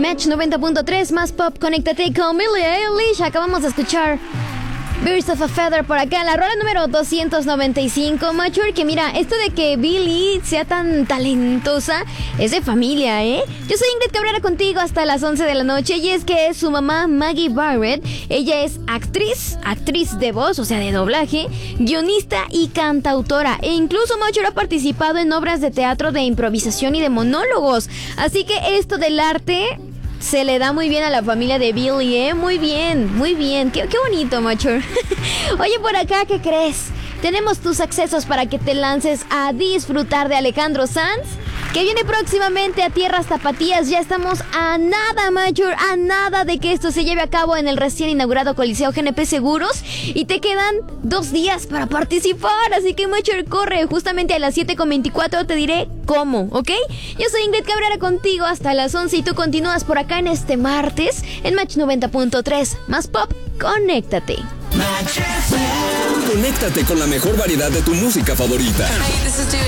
Match 90.3 más pop, conéctate con Billie Eilish. Acabamos de escuchar Birds of a Feather por acá, la rola número 295. Mature, que mira, esto de que Billie sea tan talentosa es de familia, ¿eh? Yo soy Ingrid Cabrera contigo hasta las 11 de la noche. Y es que su mamá, Maggie Barrett, ella es actriz de voz, o sea, de doblaje, guionista y cantautora. E incluso Mature ha participado en obras de teatro de improvisación y de monólogos. Así que esto del arte se le da muy bien a la familia de Billie, ¿eh? Muy bien, muy bien. Qué bonito, Mature. Oye, por acá, ¿qué crees? Tenemos tus accesos para que te lances a disfrutar de Alejandro Sanz, que viene próximamente a Tierras Tapatías. Ya estamos a nada, Mature, a nada de que esto se lleve a cabo en el recién inaugurado Coliseo GNP Seguros. Y te quedan 2 días para participar. Así que, Mature, corre. Justamente a las 7:24 te diré cómo, ¿ok? Yo soy Ingrid Cabrera contigo hasta las 11 y tú continúas por acá en este martes en Match 90.3. Más pop, conéctate. Conéctate con la mejor variedad de tu música favorita. Hey, this is